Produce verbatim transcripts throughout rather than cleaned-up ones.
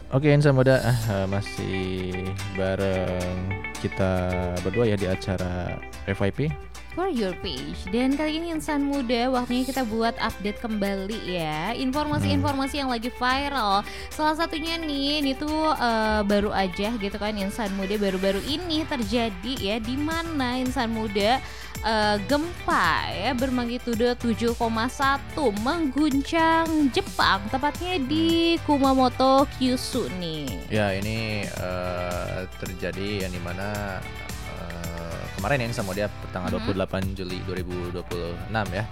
Oke, insan muda, ah, masih bareng kita berdua ya di acara F Y P. For your page. Dan kali ini insan muda, waktunya kita buat update kembali ya Hmm. informasi-informasi yang lagi viral. Salah satunya nih, ini tuh uh, baru aja gitu kan insan muda, baru-baru ini terjadi ya, di mana insan muda uh, gempa ya bermagnitudo tujuh koma satu mengguncang Jepang, tepatnya Hmm. di Kumamoto, Kyushu nih. Ya, ini uh, terjadi yang dimana uh, kemarin ya sama dia tanggal dua puluh delapan Juli dua ribu dua puluh enam ya.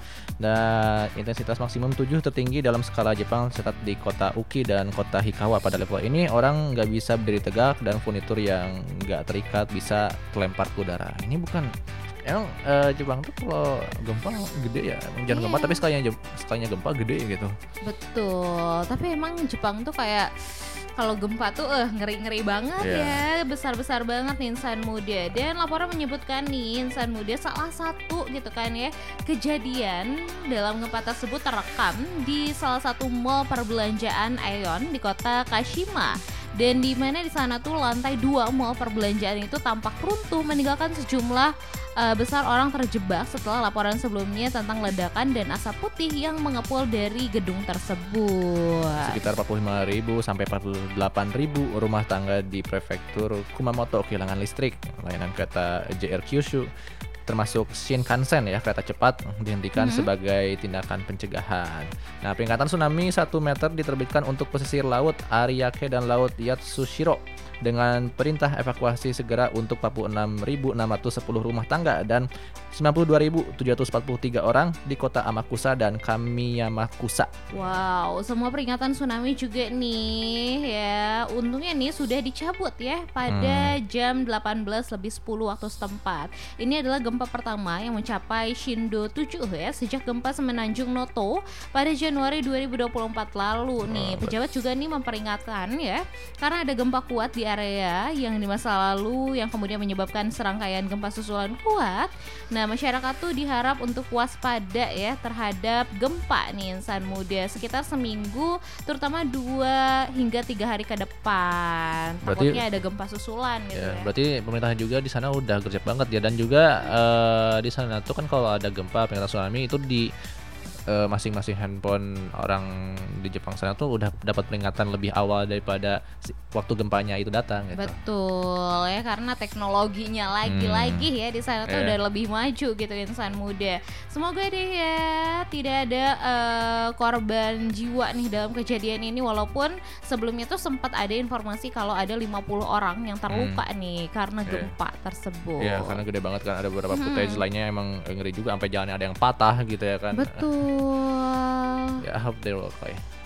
Dan intensitas maksimum tujuh tertinggi dalam skala Jepang tercatat di kota Uki dan kota Hikawa. Pada level ini orang nggak bisa berdiri tegak dan furnitur yang nggak terikat bisa terlempar ke udara. Ini bukan emang uh, Jepang tuh kalau gempa gede ya, emang jangan gempa Iya. tapi sekalinya sekalinya gempa gede gitu. Betul, tapi emang Jepang tuh kayak kalau gempa tuh eh ngeri-ngeri banget Iya. ya, besar-besar banget nih insan muda. Dan laporan menyebutkan nih insan muda salah satu gitu kan ya, kejadian dalam gempa tersebut terekam di salah satu mall perbelanjaan Aeon di kota Kashima. Dan di mana di sana tuh lantai dua mall perbelanjaan itu tampak runtuh, meninggalkan sejumlah uh, besar orang terjebak setelah laporan sebelumnya tentang ledakan dan asap putih yang mengepul dari gedung tersebut. Sekitar empat puluh lima ribu sampai empat puluh delapan ribu rumah tangga di prefektur Kumamoto kehilangan listrik. Layanan kereta J R Kyushu termasuk Shinkansen ya, kereta cepat dihentikan Mhm. sebagai tindakan pencegahan. Nah, peringatan tsunami satu meter diterbitkan untuk pesisir laut Ariake dan laut Yatsushiro dengan perintah evakuasi segera untuk empat puluh enam ribu enam ratus sepuluh rumah tangga dan sembilan puluh dua ribu tujuh ratus empat puluh tiga orang di kota Amakusa dan Kamiyamakusa. Wow, semua peringatan tsunami juga nih ya. Untungnya nih sudah dicabut ya pada Hmm. jam delapan belas lebih sepuluh waktu setempat. Ini adalah gempa pertama yang mencapai Shindo tujuh ya sejak gempa Semenanjung Noto pada Januari dua ribu dua puluh empat lalu nih. Pejabat juga nih memperingatkan ya karena ada gempa kuat di area yang di masa lalu yang kemudian menyebabkan serangkaian gempa susulan kuat. Nah, masyarakat tuh diharap untuk waspada ya terhadap gempa nih insan muda sekitar seminggu, terutama dua hingga tiga hari ke depan. Berarti Takutnya ada gempa susulan gitu ya, ya. berarti pemerintah juga di sana udah gercep banget ya, dan juga eh, di sana tuh kan kalau ada gempa peringatan tsunami itu di eh, masing-masing handphone orang di Jepang sana tuh udah dapat peringatan lebih awal daripada si- waktu gempanya itu datang gitu. Betul ya, karena teknologinya lagi-lagi ya di sana tuh Iya. udah lebih maju gitu insan muda. Semoga deh ya tidak ada eh, korban jiwa nih dalam kejadian ini, walaupun sebelumnya tuh sempat ada informasi kalau ada lima puluh orang yang terluka nih karena Iya. gempa tersebut. Iya, karena gede banget kan, ada beberapa Mhm. footage lainnya emang ngeri juga sampai jalannya ada yang patah gitu ya kan. Betul. Ya, I hope they're okay.